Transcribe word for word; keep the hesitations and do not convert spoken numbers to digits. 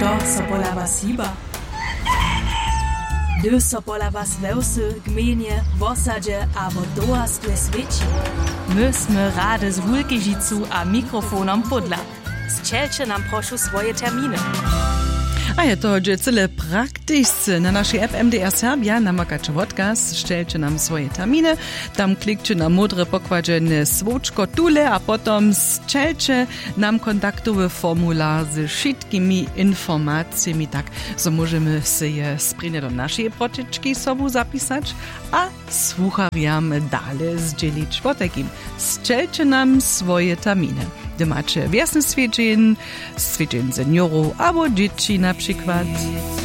Što so pola was hiba? Gdy so pola was wełsy, gminie, w osadzie albo dołastwie świeci. My sme rady z Wulkežicu a mikrofonom podla. Strzelcie nam proszę swoje terminy. A je to hodźe cyle praktisce. Na naszej app M D R Serbia namakacie podcast, szczelcie nam swoje terminy, tam klikcie na modre pokładzienne swoczko tule, a potom strzelcie nam kontaktowy formular z wszystkimi informacjami, tak, so możemy sobie sprynie do naszej protyczki sobu zapisać, a słuchawiam dalej zdzielić po takim. Strzelcie nam swoje terminy. Gdy macie wiasny świeczeń, świeczeń seniorów albo dzieci na przykład.